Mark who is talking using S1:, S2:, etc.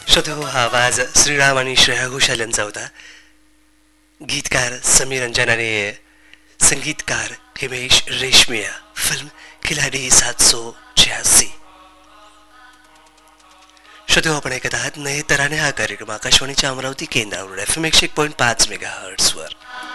S1: श्रोते हा आवाज श्रीराम आणि श्रेया घोषाल यांचा होता. गीतकार समीर रंजन आणि संगीतकार हिमेश रेशमिया. फिल्म खिलाडी 786. श्रोते आपण ऐकत आहात नये तराने हा कार्यक्रम आकाशवाणीच्या अमरावती केंद्रावर FM 101.5 मेगाहर्ट्झ वर.